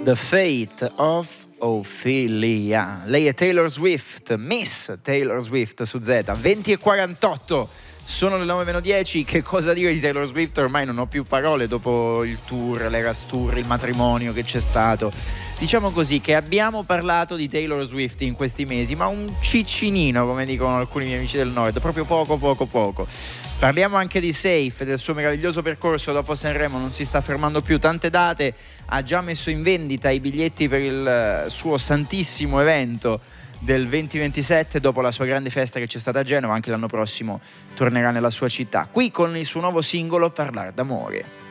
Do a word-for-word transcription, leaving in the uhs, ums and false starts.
The Fate of Ophelia. Lei è Taylor Swift, Miss Taylor Swift su Z. venti e quarantotto, sono le nove meno dieci. Che cosa dire di Taylor Swift? Ormai non ho più parole dopo il tour, l'Eras Tour, il matrimonio che c'è stato. Diciamo così che abbiamo parlato di Taylor Swift in questi mesi, ma un ciccinino, come dicono alcuni miei amici del nord, proprio poco poco poco. Parliamo anche di Safe, del suo meraviglioso percorso dopo Sanremo, non si sta fermando più, tante date, ha già messo in vendita i biglietti per il suo santissimo evento del venti ventisette, dopo la sua grande festa che c'è stata a Genova. Anche l'anno prossimo tornerà nella sua città, qui con il suo nuovo singolo Parlar d'amore.